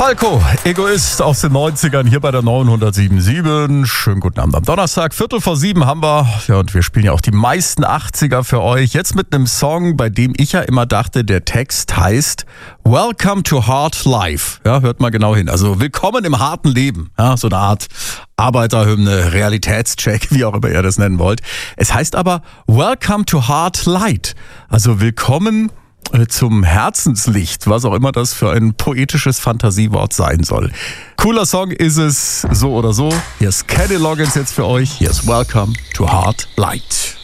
Falco, Egoist aus den 90ern, hier bei der 907.7. Schönen guten Abend am Donnerstag, 6:45 haben wir. Ja, und wir spielen ja auch die meisten 80er für euch. Jetzt mit einem Song, bei dem ich ja immer dachte, der Text heißt Welcome to Hard Life. Ja, hört mal genau hin. Also willkommen im harten Leben. Ja, so eine Art Arbeiterhymne, Realitätscheck, wie auch immer ihr das nennen wollt. Es heißt aber Welcome to Hard Light. Also willkommen zum Herzenslicht, was auch immer das für ein poetisches Fantasiewort sein soll. Cooler Song ist es, so oder so. Hier ist Kenny Loggins jetzt für euch. Hier ist Welcome to Hard Light.